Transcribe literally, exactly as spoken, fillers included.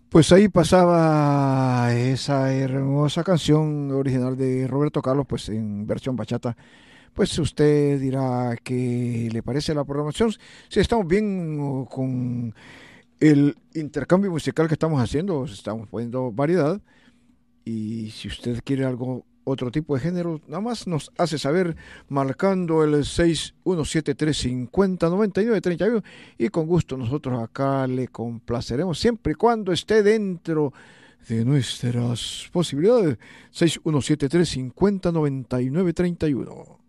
Pues ahí pasaba esa hermosa canción original de Roberto Carlos, pues en versión bachata. Pues usted dirá qué le parece la programación. Si estamos bien o, con el intercambio musical que estamos haciendo, estamos poniendo variedad. Y si usted quiere algo, otro tipo de género, nada más nos hace saber marcando el seis uno siete tres cinco cero nueve nueve tres uno y con gusto nosotros acá le complaceremos siempre y cuando esté dentro de nuestras posibilidades. seis uno siete tres cinco cero nueve nueve tres uno.